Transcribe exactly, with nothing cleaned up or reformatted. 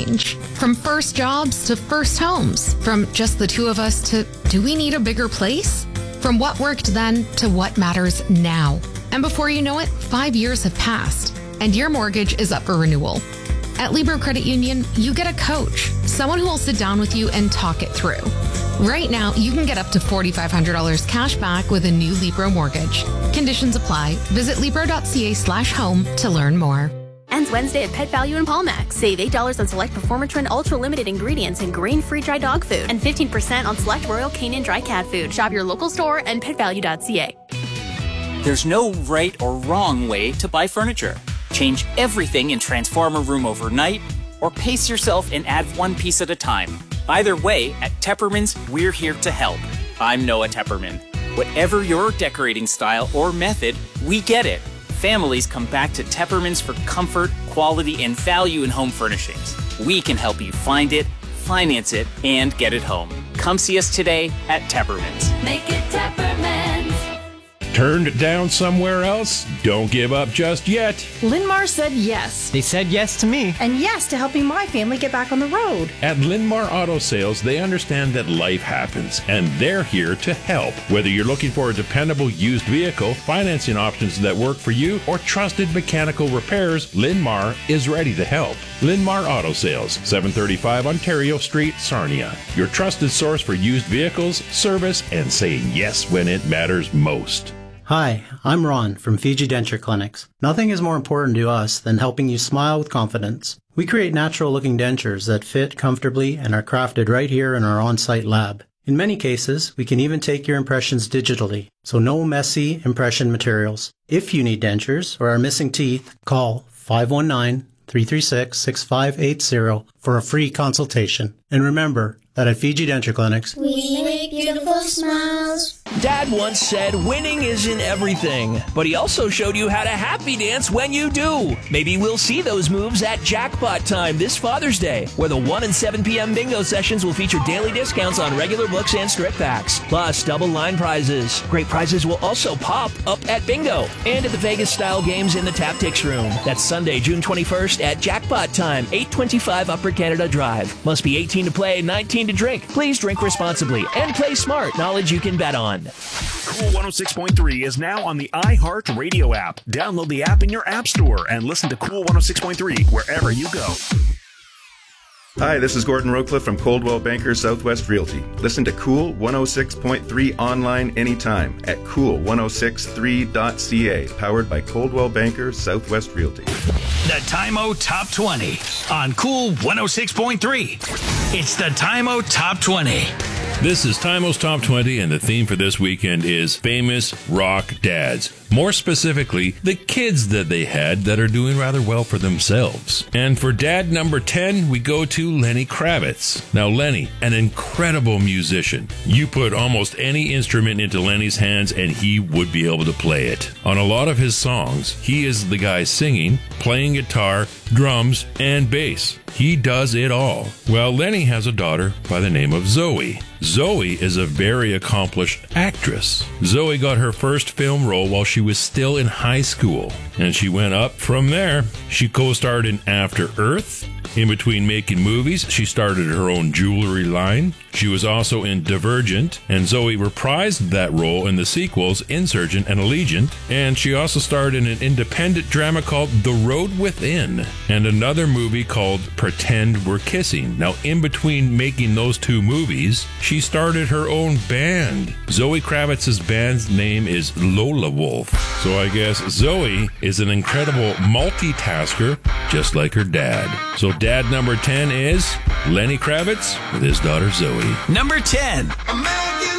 change. From first jobs to first homes. From just the two of us to, do we need a bigger place? From what worked then to what matters now. And before you know it, five years have passed, and your mortgage is up for renewal. At Libro Credit Union, you get a coach, someone who will sit down with you and talk it through. Right now, you can get up to four thousand five hundred dollars cash back with a new Libro mortgage. Conditions apply. Visit Libro.ca slash home to learn more. Ends Wednesday at Pet Value in Palmac. Save eight dollars on select Performer Trend Ultra Limited ingredients and grain-free dry dog food. And fifteen percent on select Royal Canin dry cat food. Shop your local store and pet value dot c a. There's no right or wrong way to buy furniture. Change everything and transform a room overnight, or pace yourself and add one piece at a time. Either way, at Tepperman's, we're here to help. I'm Noah Tepperman. Whatever your decorating style or method, we get it. Families come back to Tepperman's for comfort, quality, and value in home furnishings. We can help you find it, finance it, and get it home. Come see us today at Tepperman's. Make it Tepperman's. Turned down somewhere else? Don't give up just yet. Linmar said yes. They said yes to me. And yes to helping my family get back on the road. At Linmar Auto Sales, they understand that life happens, and they're here to help. Whether you're looking for a dependable used vehicle, financing options that work for you, or trusted mechanical repairs, Linmar is ready to help. Linmar Auto Sales, seven thirty-five Ontario Street, Sarnia. Your trusted source for used vehicles, service, and saying yes when it matters most. Hi, I'm Ron from Fiji Denture Clinics. Nothing is more important to us than helping you smile with confidence. We create natural-looking dentures that fit comfortably and are crafted right here in our on-site lab. In many cases, we can even take your impressions digitally, so no messy impression materials. If you need dentures or are missing teeth, call five one nine, three three six, six five eight zero for a free consultation. And remember that at Fiji Denture Clinics, we make beautiful smiles. Dad once said winning isn't everything, but he also showed you how to happy dance when you do. Maybe we'll see those moves at Jackpot Time this Father's Day, where the one and seven p.m. bingo sessions will feature daily discounts on regular books and strip packs, plus double line prizes. Great prizes will also pop up at bingo and at the Vegas-style games in the Taptics Room. That's Sunday, June twenty-first at Jackpot Time, eight twenty-five Upper Canada Drive. Must be eighteen to play, nineteen to drink. Please drink responsibly and play smart. Knowledge you can bet on. Cool one oh six point three is now on the iHeartRadio app. Download the app in your app store and listen to Cool one oh six point three wherever you go. Hi, this is Gordon Rocliffe from Coldwell Banker Southwest Realty. Listen to Cool one oh six point three online anytime at cool ten sixty-three dot c a, powered by Coldwell Banker Southwest Realty. The Time-O Top twenty on Cool one oh six point three. It's the Time-O Top twenty. This is Time-O's Top twenty, and the theme for this weekend is famous rock dads. More specifically, the kids that they had that are doing rather well for themselves. And for dad number ten, we go to Lenny Kravitz. Now, Lenny, an incredible musician. You put almost any instrument into Lenny's hands and he would be able to play it. On a lot of his songs, he is the guy singing, playing guitar, drums, and bass. He does it all. Well, Lenny has a daughter by the name of Zoe. Zoe is a very accomplished actress. Zoe got her first film role while she was still in high school, and she went up from there. She co-starred in After Earth. In between making movies, she started her own jewelry line. She was also in Divergent, and Zoe reprised that role in the sequels Insurgent and Allegiant. And she also starred in an independent drama called The Road Within, and another movie called Pretend We're Kissing. Now, in between making those two movies, she started her own band. Zoe Kravitz's band's name is Lola Wolf. So I guess Zoe is an incredible multitasker, just like her dad. So dad number ten is Lenny Kravitz with his daughter Zoe. Number ten. America.